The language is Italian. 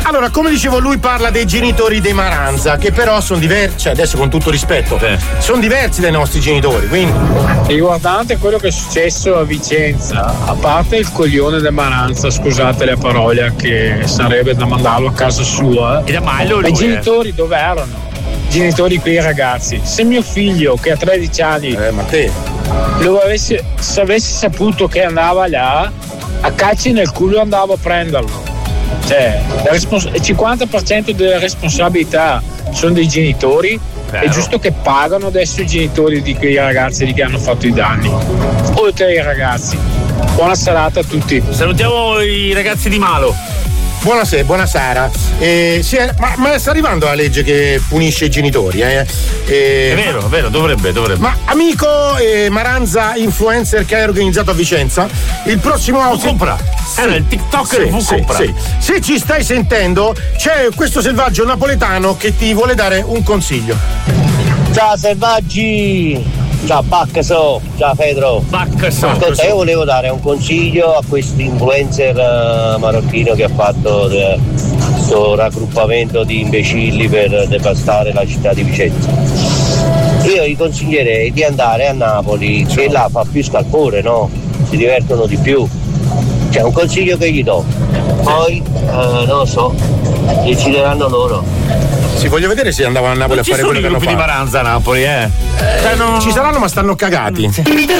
Allora, come dicevo, lui parla dei genitori dei Maranza, che però sono diversi, cioè adesso con tutto rispetto, sono diversi dai nostri genitori, quindi. Riguardante quello che è successo a Vicenza, a parte il coglione del Maranza, scusate la parola, che sarebbe da mandarlo a casa sua, i genitori dove erano? I genitori quei ragazzi. Se mio figlio che ha 13 anni se avesse saputo che andava là, a calci nel culo andavo a prenderlo. Cioè, il 50% delle responsabilità sono dei genitori. È giusto che pagano adesso i genitori di quei ragazzi che hanno fatto i danni, oltre ai ragazzi. Buona serata a tutti. Salutiamo i ragazzi di Malo. Buonasera, buonasera. Ma sta arrivando la legge che punisce i genitori, È vero, dovrebbe. Ma amico Maranza influencer che hai organizzato a Vicenza, il prossimo compra. Era il TikToker compra. Se ci stai sentendo, c'è questo selvaggio napoletano che ti vuole dare un consiglio. Ciao selvaggi! Ciao Baccaso, ciao Pedro. Ascolta, io volevo dare un consiglio a questo influencer marocchino che ha fatto questo raggruppamento di imbecilli per devastare la città di Vicenza. Io gli consiglierei di andare a Napoli, che là fa più scalpore, no? Si divertono di più. C'è un consiglio che gli do. Poi, non lo so, decideranno loro. Sì, voglio vedere se andavano a Napoli a fare quello che hanno fatto. Ci sono i gruppi di Maranza a Napoli, Ci saranno, ma stanno cagati.